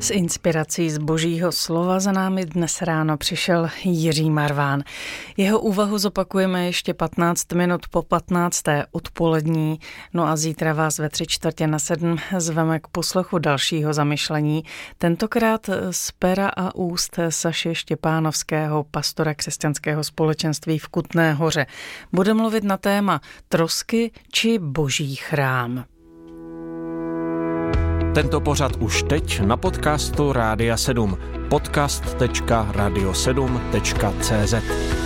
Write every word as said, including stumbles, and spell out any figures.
S inspirací z Božího slova za námi dnes ráno přišel Jiří Marván. Jeho úvahu zopakujeme ještě patnáct minut po patnácté odpolední, no a zítra vás ve tři čtvrtě na sedm zveme k poslechu dalšího zamyšlení, tentokrát z pera a úst Saše Štěpánovského, pastora křesťanského společenství v Kutné Hoře. Bude mluvit na téma trosky či Boží chrám. Tento pořad už teď na podcastu Rádia sedm. podcast tečka radio sedm tečka cé zet.